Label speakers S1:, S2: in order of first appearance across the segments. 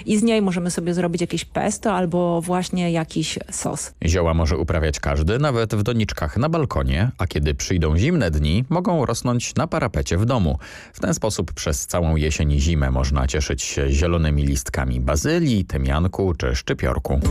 S1: i z niej możemy sobie zrobić jakieś pesto albo właśnie jakiś sos.
S2: Zioła może uprawiać każdy, nawet w doniczkach na balkonie, a kiedy przyjdą zimne dni, mogą rosnąć na parapecie w domu. W ten sposób przez całą jesień i zimę można cieszyć się zielonymi listkami bazylii, tymianku czy szczypiorku.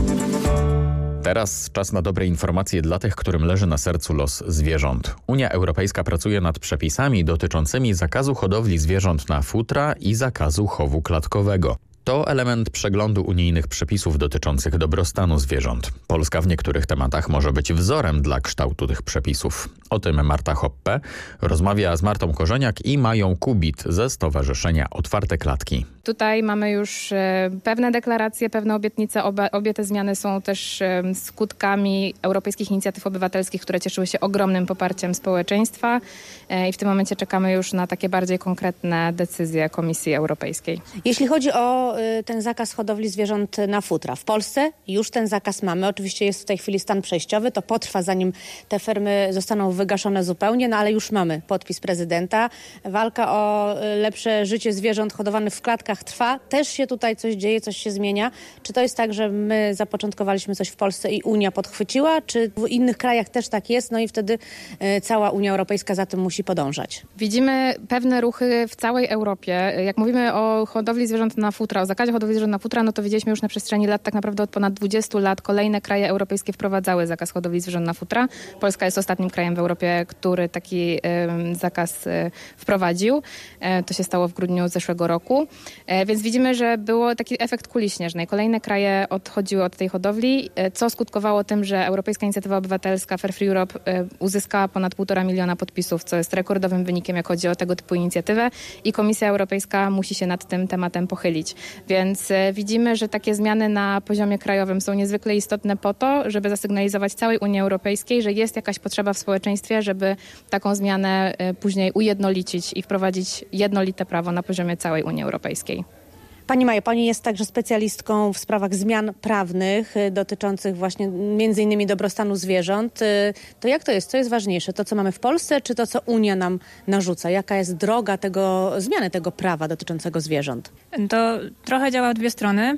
S2: Teraz czas na dobre informacje dla tych, którym leży na sercu los zwierząt. Unia Europejska pracuje nad przepisami dotyczącymi zakazu hodowli zwierząt na futra i zakazu chowu klatkowego. To element przeglądu unijnych przepisów dotyczących dobrostanu zwierząt. Polska w niektórych tematach może być wzorem dla kształtu tych przepisów. O tym Marta Hoppe rozmawia z Martą Korzeniak i Mają Kubit ze Stowarzyszenia Otwarte Klatki.
S3: Tutaj mamy już pewne deklaracje, pewne obietnice. Obie te zmiany są też skutkami europejskich inicjatyw obywatelskich, które cieszyły się ogromnym poparciem społeczeństwa i w tym momencie czekamy już na takie bardziej konkretne decyzje Komisji Europejskiej.
S4: Jeśli chodzi o ten zakaz hodowli zwierząt na futra. W Polsce już ten zakaz mamy. Oczywiście jest w tej chwili stan przejściowy. To potrwa, zanim te fermy zostaną wygaszone zupełnie, no ale już mamy podpis prezydenta. Walka o lepsze życie zwierząt hodowanych w klatkach trwa. Też się tutaj coś dzieje, coś się zmienia. Czy to jest tak, że my zapoczątkowaliśmy coś w Polsce i Unia podchwyciła? Czy w innych krajach też tak jest? No i wtedy cała Unia Europejska za tym musi podążać.
S3: Widzimy pewne ruchy w całej Europie. Jak mówimy o hodowli zwierząt na futra, o zakazie hodowli zwierząt na futra, no to widzieliśmy już na przestrzeni lat, tak naprawdę od ponad 20 lat kolejne kraje europejskie wprowadzały zakaz hodowli zwierząt na futra. Polska jest ostatnim krajem w Europie, który taki zakaz wprowadził. To się stało w grudniu zeszłego roku. Więc widzimy, że był taki efekt kuli śnieżnej. Kolejne kraje odchodziły od tej hodowli, co skutkowało tym, że Europejska Inicjatywa Obywatelska Fair Free Europe uzyskała ponad 1,5 miliona podpisów, co jest rekordowym wynikiem, jak chodzi o tego typu inicjatywę i Komisja Europejska musi się nad tym tematem pochylić. Więc widzimy, że takie zmiany na poziomie krajowym są niezwykle istotne po to, żeby zasygnalizować całej Unii Europejskiej, że jest jakaś potrzeba w społeczeństwie, żeby taką zmianę później ujednolicić i wprowadzić jednolite prawo na poziomie całej Unii Europejskiej.
S4: Pani Majo, pani jest także specjalistką w sprawach zmian prawnych dotyczących właśnie między innymi dobrostanu zwierząt. To jak to jest? Co jest ważniejsze? To, co mamy w Polsce, czy to, co Unia nam narzuca? Jaka jest droga zmiany tego prawa dotyczącego zwierząt?
S5: To trochę działa w dwie strony,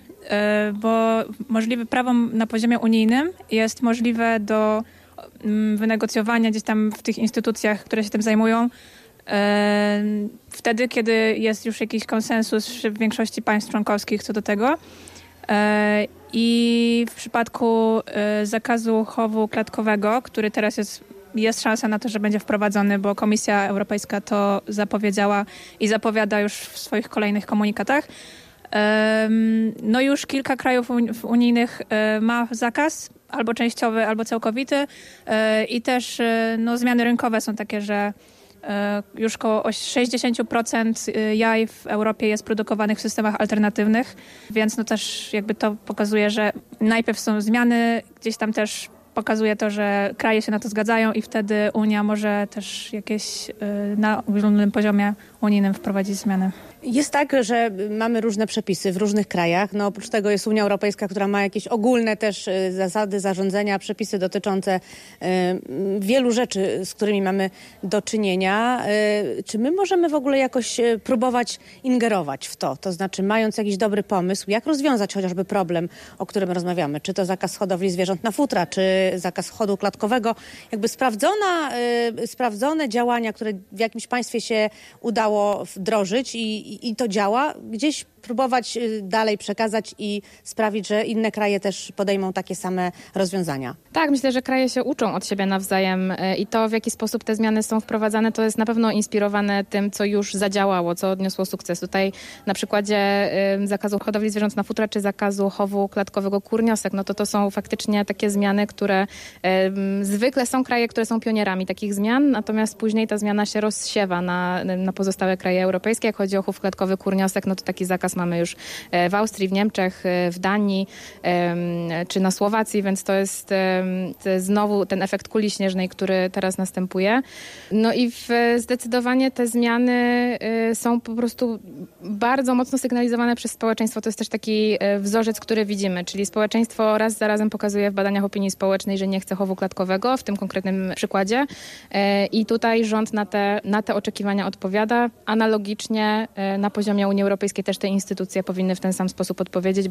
S5: bo możliwe prawo na poziomie unijnym jest możliwe do wynegocjowania gdzieś tam w tych instytucjach, które się tym zajmują, wtedy, kiedy jest już jakiś konsensus w większości państw członkowskich co do tego. I w przypadku zakazu chowu klatkowego, który teraz jest szansa na to, że będzie wprowadzony, bo Komisja Europejska to zapowiedziała i zapowiada już w swoich kolejnych komunikatach. No już kilka krajów unijnych ma zakaz, albo częściowy, albo całkowity. I też zmiany rynkowe są takie, że już około 60% jaj w Europie jest produkowanych w systemach alternatywnych, więc też jakby to pokazuje, że najpierw są zmiany, gdzieś tam też pokazuje to, że kraje się na to zgadzają i wtedy Unia może też jakieś na ogólnym poziomie unijnym wprowadzić zmiany.
S4: Jest tak, że mamy różne przepisy w różnych krajach. No, oprócz tego jest Unia Europejska, która ma jakieś ogólne też zasady zarządzania, przepisy dotyczące wielu rzeczy, z którymi mamy do czynienia. Czy my możemy w ogóle jakoś próbować ingerować w to? To znaczy, mając jakiś dobry pomysł, jak rozwiązać chociażby problem, o którym rozmawiamy? Czy to zakaz hodowli zwierząt na futra, czy zakaz chodu klatkowego? Jakby sprawdzone działania, które w jakimś państwie się udało wdrożyć i to działa, gdzieś próbować dalej przekazać i sprawić, że inne kraje też podejmą takie same rozwiązania.
S3: Tak, myślę, że kraje się uczą od siebie nawzajem i to, w jaki sposób te zmiany są wprowadzane, to jest na pewno inspirowane tym, co już zadziałało, co odniosło sukces. Tutaj na przykładzie zakazu hodowli zwierząt na futra czy zakazu chowu klatkowego kurniosek, no to są faktycznie takie zmiany, które zwykle są kraje, które są pionierami takich zmian, natomiast później ta zmiana się rozsiewa na pozostałe kraje europejskie. Jak chodzi o chów klatkowy kurniosek, no to taki zakaz mamy już w Austrii, w Niemczech, w Danii czy na Słowacji, więc to jest znowu ten efekt kuli śnieżnej, który teraz następuje. No i zdecydowanie te zmiany są po prostu bardzo mocno sygnalizowane przez społeczeństwo. To jest też taki wzorzec, który widzimy, czyli społeczeństwo raz za razem pokazuje w badaniach opinii społecznej, że nie chce chowu klatkowego w tym konkretnym przykładzie i tutaj rząd na te oczekiwania odpowiada. Analogicznie na poziomie Unii Europejskiej też te instytucje powinny w ten sam sposób odpowiedzieć,